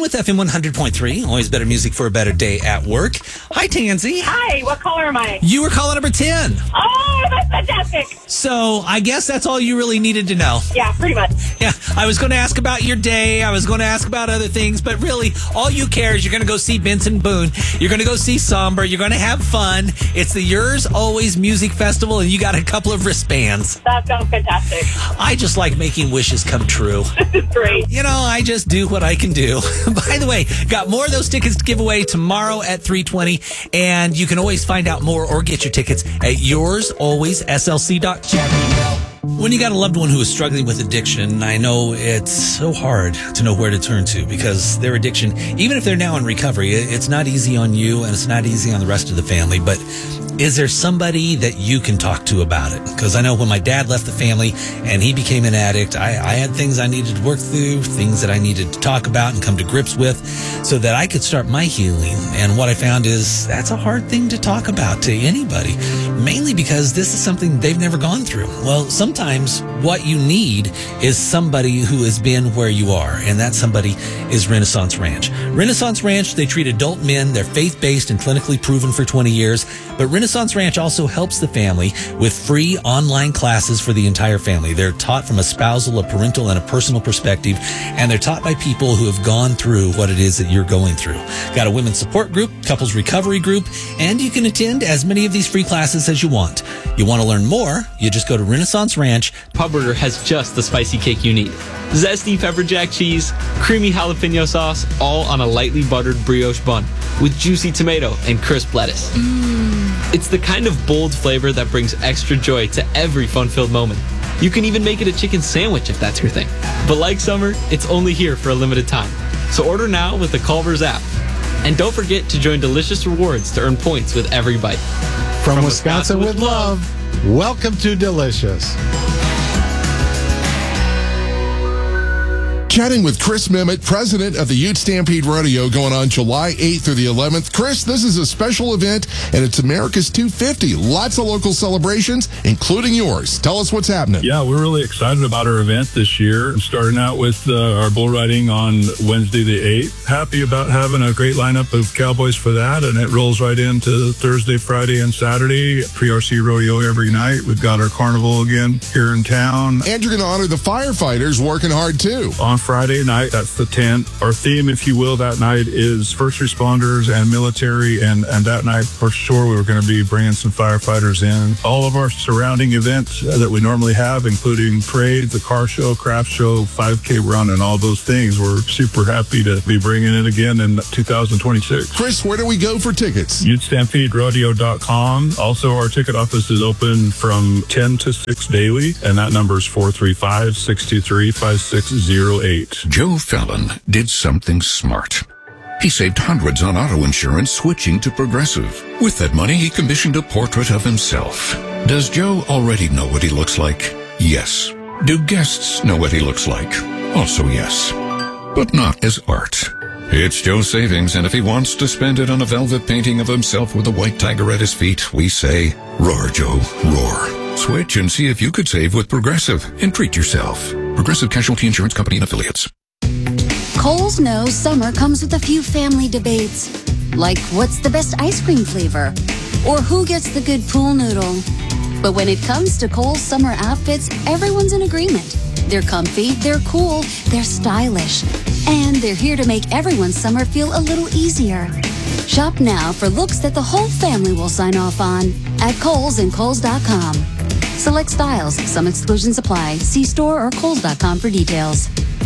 with FM 100.3. Always better music for a better day at work. Hi, Tansy. Hi, what caller am I? You were caller number 10. Oh, that's fantastic. So I guess that's all you really needed to know. Yeah, pretty much. Yeah, I was going to ask about your day. I was going to ask about other things, but really, all you care is you're going to go see Benson Boone. You're going to go see Somber. You're going to have fun. It's the Yours Always Music Festival, and you got a couple of wristbands. That sounds fantastic. I just like making wishes come true. This is great. You know, I just do what I can do. By the way, got more of those tickets to give away tomorrow at 3:20, and you can always find out more or get your tickets at yoursalwaysslc.com. When you got a loved one who is struggling with addiction, I know it's so hard to know where to turn to because their addiction, even if they're now in recovery, it's not easy on you and it's not easy on the rest of the family. But is there somebody that you can talk to about it? Because I know when my dad left the family and he became an addict, I had things I needed to work through, things that I needed to talk about and come to grips with so that I could start my healing. And what I found is that's a hard thing to talk about to anybody, mainly because this is something they've never gone through. Well, sometimes what you need is somebody who has been where you are, and that somebody is Renaissance Ranch. Renaissance Ranch, they treat adult men. They're faith-based and clinically proven for 20 years, but Renaissance Ranch also helps the family with free online classes for the entire family. They're taught from a spousal, a parental, and a personal perspective, and they're taught by people who have gone through what it is that you're going through. Got a women's support group, couples recovery group, and you can attend as many of these free classes as you want. You want to learn more, you just go to Renaissance Ranch. Pub Burger has just the spicy cake you need. Zesty pepper jack cheese, creamy jalapeno sauce, all on a lightly buttered brioche bun with juicy tomato and crisp lettuce. It's the kind of bold flavor that brings extra joy to every fun-filled moment. You can even make it a chicken sandwich if that's your thing. But like Summer, it's only here for a limited time. So order now with the Culver's app. And don't forget to join Delicious Rewards to earn points with every bite. From Wisconsin with love, welcome to Delicious. Chatting with Chris Memmott, president of the Ute Stampede Rodeo, going on July 8th through the 11th. Chris, this is a special event, and it's America's 250. Lots of local celebrations, including yours. Tell us what's happening. Yeah, we're really excited about our event this year. Starting out with our bull riding on Wednesday the 8th. Happy about having a great lineup of cowboys for that, and it rolls right into Thursday, Friday, and Saturday. Pre-RC rodeo every night. We've got our carnival again here in town. And you're going to honor the firefighters working hard, too. On Friday night, that's the 10th. Our theme, if you will, that night is first responders and military, and that night, for sure, we're going to be bringing some firefighters in. All of our surrounding events that we normally have, including parade, the car show, craft show, 5K run, and all those things, we're super happy to be bringing it again in 2026. Chris, where do we go for tickets? UteStampedeRodeo.com. Also, our ticket office is open from 10 to 6 daily, and that number is 435-623-5608. Joe Fallon did something smart. He saved hundreds on auto insurance switching to Progressive. With that money, he commissioned a portrait of himself. Does Joe already know what he looks like? Yes. Do guests know what he looks like? Also yes. But not as art. It's Joe's savings, and if he wants to spend it on a velvet painting of himself with a white tiger at his feet, we say, roar, Joe, roar. Switch and see if you could save with Progressive and treat yourself. Progressive Casualty Insurance Company and Affiliates. Kohl's knows summer comes with a few family debates, like what's the best ice cream flavor, or who gets the good pool noodle. But when it comes to Kohl's summer outfits, everyone's in agreement. They're comfy, they're cool, they're stylish, and they're here to make everyone's summer feel a little easier. Shop now for looks that the whole family will sign off on at Kohl's and Kohl's.com. Select styles, some exclusions apply. See store or Kohl's.com for details.